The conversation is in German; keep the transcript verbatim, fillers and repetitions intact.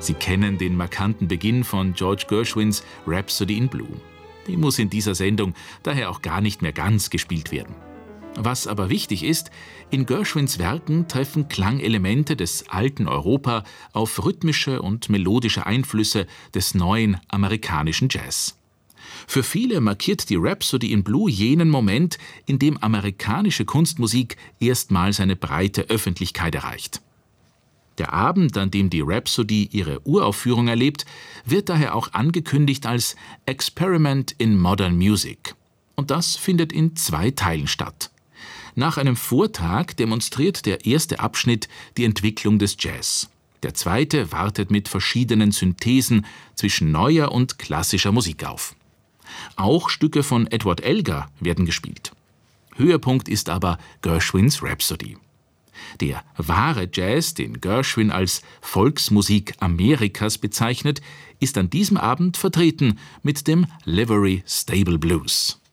Sie kennen den markanten Beginn von George Gershwins Rhapsody in Blue. Die muss in dieser Sendung daher auch gar nicht mehr ganz gespielt werden. Was aber wichtig ist, in Gershwins Werken treffen Klangelemente des alten Europa auf rhythmische und melodische Einflüsse des neuen amerikanischen Jazz. Für viele markiert die Rhapsody in Blue jenen Moment, in dem amerikanische Kunstmusik erstmals eine breite Öffentlichkeit erreicht. Der Abend, an dem die Rhapsody ihre Uraufführung erlebt, wird daher auch angekündigt als Experiment in Modern Music. Und das findet in zwei Teilen statt. Nach einem Vortrag demonstriert der erste Abschnitt die Entwicklung des Jazz. Der zweite wartet mit verschiedenen Synthesen zwischen neuer und klassischer Musik auf. Auch Stücke von Edward Elgar werden gespielt. Höhepunkt ist aber Gershwins Rhapsody. Der wahre Jazz, den Gershwin als Volksmusik Amerikas bezeichnet, ist an diesem Abend vertreten mit dem Livery Stable Blues.